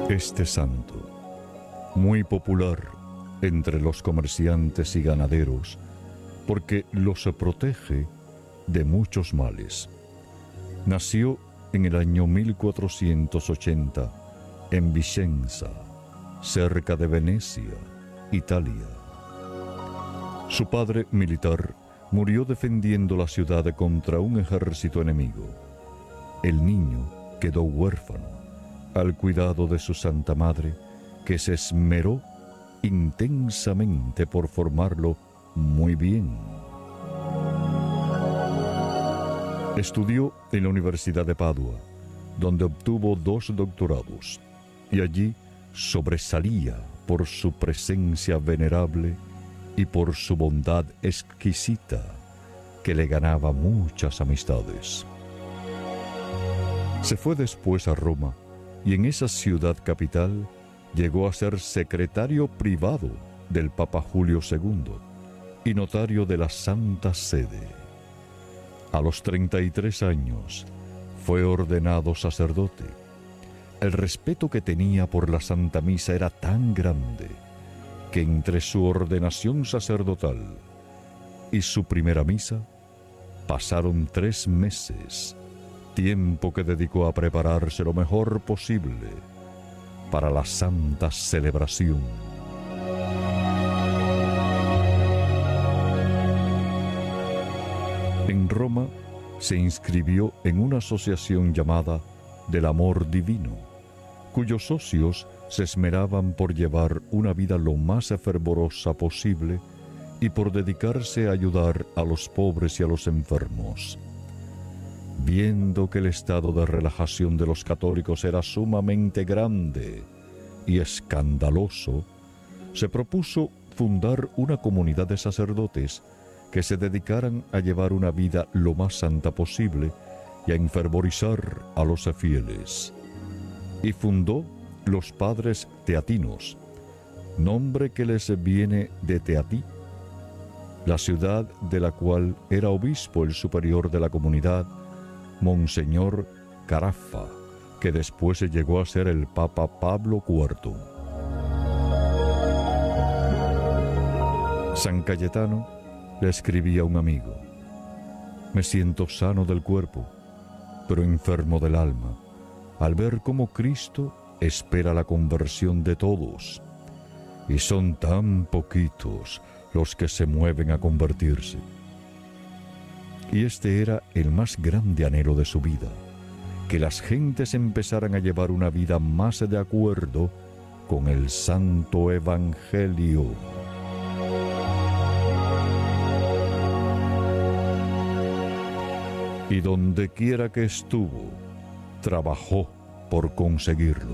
Este santo, muy popular entre los comerciantes y ganaderos, porque los protege de muchos males. Nació en el año 1480 en Vicenza, cerca de Venecia, Italia. Su padre, militar, murió defendiendo la ciudad contra un ejército enemigo. El niño quedó huérfano al cuidado de su Santa Madre, que se esmeró intensamente por formarlo muy bien. Estudió en la Universidad de Padua, donde obtuvo 2 doctorados, y allí sobresalía por su presencia venerable y por su bondad exquisita, que le ganaba muchas amistades. Se fue después a Roma, y en esa ciudad capital llegó a ser secretario privado del Papa Julio II y notario de la Santa Sede. A los 33 años fue ordenado sacerdote. El respeto que tenía por la Santa Misa era tan grande que entre su ordenación sacerdotal y su primera misa pasaron 3 meses, tiempo que dedicó a prepararse lo mejor posible para la santa celebración. En Roma se inscribió en una asociación llamada del Amor Divino, cuyos socios se esmeraban por llevar una vida lo más fervorosa posible y por dedicarse a ayudar a los pobres y a los enfermos. Viendo que el estado de relajación de los católicos era sumamente grande y escandaloso, se propuso fundar una comunidad de sacerdotes que se dedicaran a llevar una vida lo más santa posible y a enfervorizar a los fieles. Y fundó los Padres Teatinos, nombre que les viene de Teatí, la ciudad de la cual era obispo el superior de la comunidad, Monseñor Carafa, que después llegó a ser el Papa Pablo IV. San Cayetano le escribía a un amigo: me siento sano del cuerpo, pero enfermo del alma, al ver cómo Cristo espera la conversión de todos, y son tan poquitos los que se mueven a convertirse. Y este era el más grande anhelo de su vida, que las gentes empezaran a llevar una vida más de acuerdo con el Santo Evangelio. Y donde quiera que estuvo, trabajó por conseguirlo.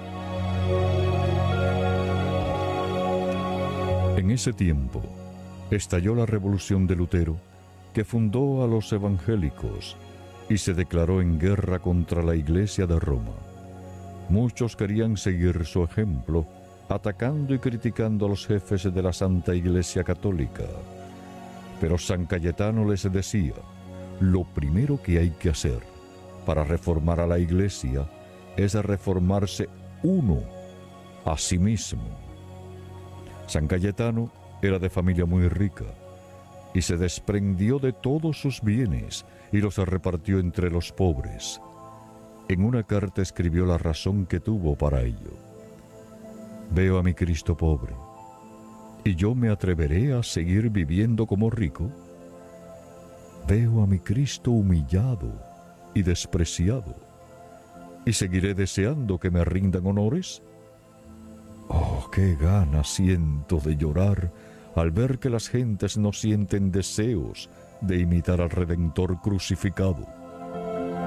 En ese tiempo, estalló la revolución de Lutero, que fundó a los evangélicos y se declaró en guerra contra la Iglesia de Roma. Muchos querían seguir su ejemplo, atacando y criticando a los jefes de la Santa Iglesia Católica. Pero San Cayetano les decía: lo primero que hay que hacer para reformar a la Iglesia es reformarse uno a sí mismo. San Cayetano era de familia muy rica y se desprendió de todos sus bienes y los repartió entre los pobres. En una carta escribió la razón que tuvo para ello: veo a mi Cristo pobre, ¿y yo me atreveré a seguir viviendo como rico? Veo a mi Cristo humillado y despreciado, ¿y seguiré deseando que me rindan honores? Oh, qué gana siento de llorar al ver que las gentes no sienten deseos de imitar al Redentor crucificado.